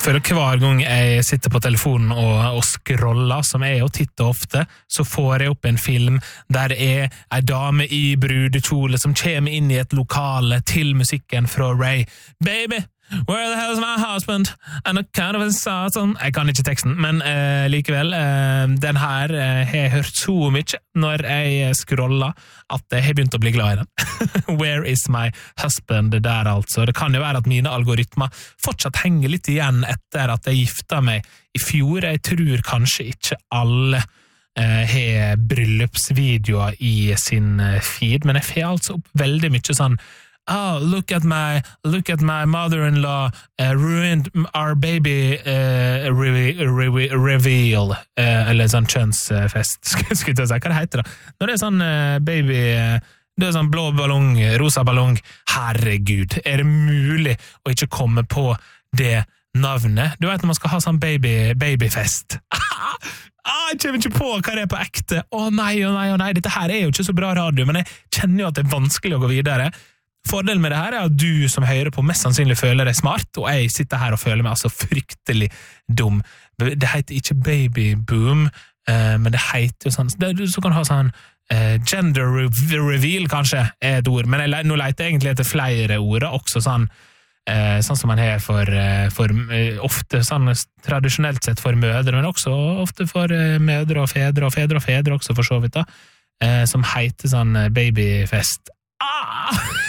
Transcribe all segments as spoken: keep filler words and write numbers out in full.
føler hver gang jeg sitter på telefonen og, og scroller, som jeg jo titter ofte, så får jeg opp en film der det er en dame i brudekjole som kommer inn i et lokale til musikken fra Ray. Baby, where the hell is my husband? And a kind of a satan. Jeg kan ikke teksten, men eh, likevel, eh, den her eh, har jeg hørt så mye når jeg scroller at jeg har begynt å bli glad i den. Where is my husband? Der altså. Det kan jo være at mine algoritmer fortsatt henger litt igjen etter at jeg gifta meg i fjor. Jeg tror kanskje ikke alle eh, har bryllupsvideoer i sin feed, men jeg får altså opp veldig mye sånn Oh, look at my look at my mother-in-law uh, ruined our baby uh, re re reveal uh, eller sånn kjønnsfest. Skulle jeg si, hva det heter da? Når det er sånn uh, baby uh, det er sånn blå ballong, rosa ballong. Herregud, er det mulig å ikke komme på det navnet? Du vet når man skal ha sånn baby babyfest. Ah, jeg kommer ikke på hva det er på ekte. Å nei, å nei, å nei, dette her er jo ikke så bra radio, men jeg kjenner jo at det er vanskelig å gå videre. Fordelen med det her er at du som hører på mest sannsynlig føler deg smart, og jeg sitter her og føler meg altså fryktelig dum. Det heter ikke babyboom, uh, men det heter jo sånn, det, så kan du ha sånn uh, gender reveal kanskje er et ord, men jeg, nå leter jeg egentlig etter flere ord, også sånn, uh, sånn som man har for, uh, for uh, ofte sånn tradisjonelt sett for mødre, men også ofte for uh, mødre og fedre, og fedre og fedre også for så vidt da, uh, som heter sånn babyfest. Ah!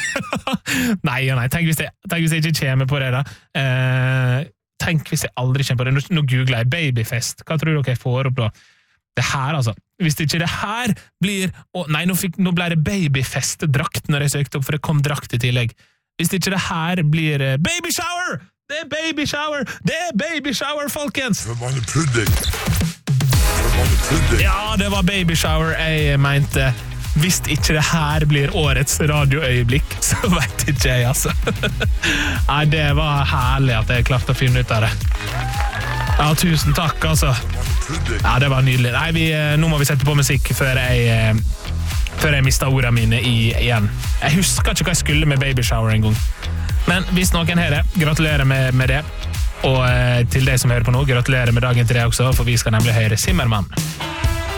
nei, nei, tenk hvis, jeg, tenk hvis jeg ikke kommer på det da. Eh, tenk hvis jeg aldri kommer på det. Nå, nå googler jeg babyfest. Hva tror dere jeg får opp da? Det her altså. Hvis ikke det her blir... Å, nei, nå, fikk, nå ble det babyfest-drakt når jeg søkte opp, for det kom drakt i tillegg. Hvis ikke det her blir uh, baby shower! Det er baby shower! Det er baby shower, folkens! Det var en pudding. Det var en pudding. Ja, det var baby shower jeg mente... Hvis ikke det her blir årets radioøyeblikk, så vet ikke jeg, altså. Nei, det var herlig at jeg klarte å finne ut av det. Ja, tusen takk, altså. Ja, det var nydelig. Nei, vi, nå må vi sette på musikk før jeg, før jeg mistet ordene mine i, igjen. Jeg husker ikke hva jeg skulle med baby shower en gang. Men hvis noen har det, gratulerer med, med det. Og til deg som hører på nå, gratulerer med dagen til deg også, for vi skal nemlig høre Zimmermann.